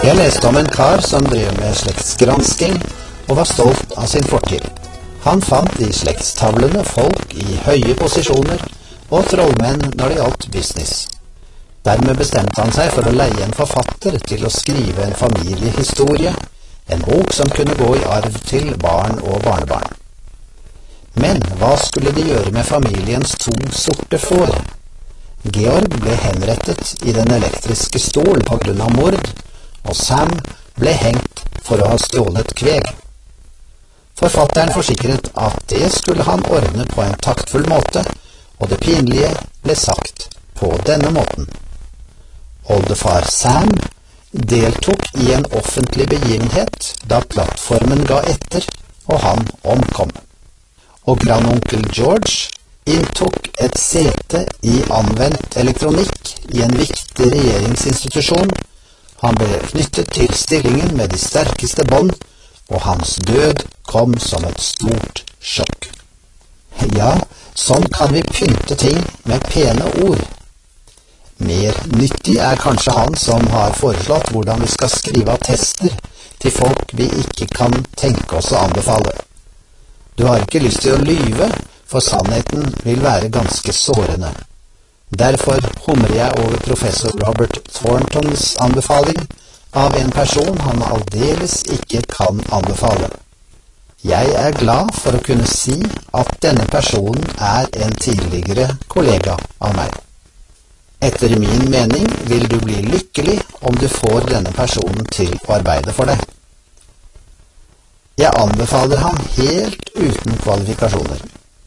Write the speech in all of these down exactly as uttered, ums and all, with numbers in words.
Jeg leste om en kar som drev med slektsgransking og var stolt av sin fortid. Han fant i slektstavlene folk i høye posisjoner og trollmenn når det gjaldt business. Dermed bestemte han seg for å leie en forfatter til å skrive en familiehistorie, en bok som kunne gå i arv til barn og barnebarn. Men hva skulle de gjøre med familiens to sorte får? Georg ble henrettet i den elektriske stol på grunn av mord, og Sam ble hengt for å ha stjålet kveg. Forfatteren forsikret at det skulle han ordne på en taktfull måte, og det pinlige ble sagt på denne måten. Oldefar Sam deltok i en offentlig begivenhet da plattformen ga etter, og han omkom. Og grandonkel George inntok et sete i anvendt elektronikk i en viktig regjeringsinstitusjon. Han ble knyttet til stillingen med de sterkeste bånd, og hans død kom som et stort sjokk. Ja, sånn kan vi pynte ting med pene ord. Mer nyttig er kanskje han som har foreslått hvordan vi skal skrive attester til folk vi ikke kan tenke oss å anbefale. Du har ikke lyst til å lyve, for sannheten vil være ganske sårende. Derfor humrer jeg over professor Robert Thorntons anbefaling av en person han aldeles ikke kan anbefale. Jeg er glad for å kunne si at denne personen er en tidligere kollega av meg. Etter min mening vil du bli lykkelig om du får denne personen til å arbeide for deg. Jeg anbefaler ham helt uten kvalifikasjoner.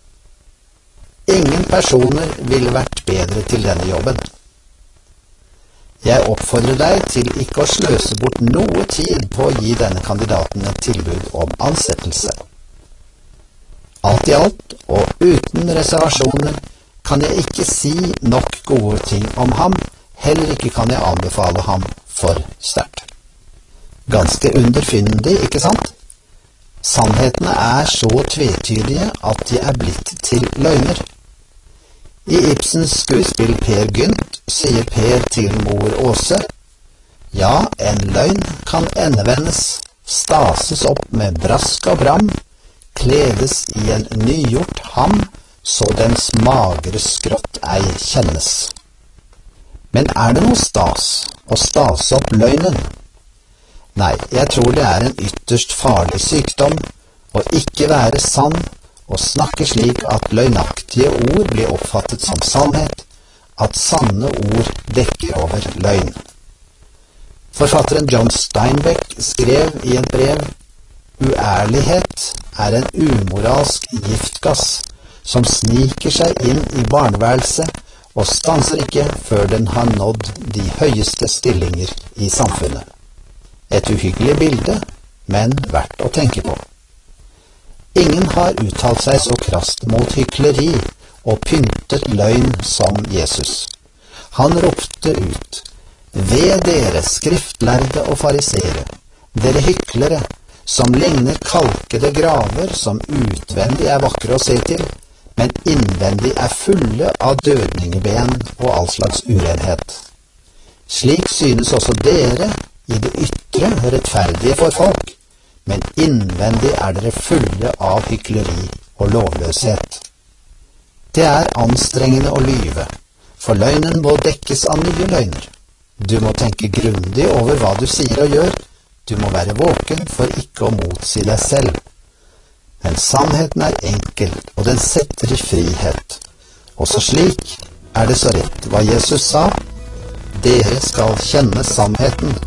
Ingen personer ville vært bedre til denne jobben. Jeg oppfordrer deg til ikke å sløse bort noe tid på å gi denne kandidaten et tilbud om ansettelse. Alt i alt, og uten reservasjoner, kan jeg ikke si nok gode ting om ham, heller ikke kan jeg anbefale ham for sterkt. Ganske underfundig, ikke sant? Sannhetene er så tvetydige at de er blitt til løgner. I Ibsens skuespill Per Gynt sier Per til mor Åse: ja, en løgn kan endevendes, stases opp med brask og bram, kledes i en nygjort ham, så dens magre skrått ei kjennes. Men er det noe stas å stase opp løgnen? Nei, jeg tror det er en ytterst farlig sykdom å ikke være sann og snakke slik at løgnaktige ord blir oppfattet som sannhet, at sanne ord dekker over løgn. Forfatteren John Steinbeck skrev i et brev: uærlighet er en umoralsk giftgass som sniker seg inn i barneværelset og stanser ikke før den har nådd de høyeste stillinger i samfunnet. Et uhyggelig bilde, men verdt å tenke på. Ingen har uttalt seg så krast mot hykleri og pyntet løgn som Jesus. Han ropte ut: ved dere skriftlærde og farisere, dere hyklere, som ligner kalkede graver som utvendig er vakre å se til, men innvendig er fulle av dødningeben og all slags urenhet. Slik synes også dere i det ytre rettferdige for folk, men innvendig er dere fulle av hykleri og lovløshet. Det er anstrengende å lyve, for løgnen må dekkes av nye løgner. Du må tenke grundig over hva du sier og gjør, du må være våken for ikke å motsi deg selv. Men sannheten er enkel, og den setter i frihet. Også slik er det så rett hva Jesus sa: dere skal kjenne sannheten,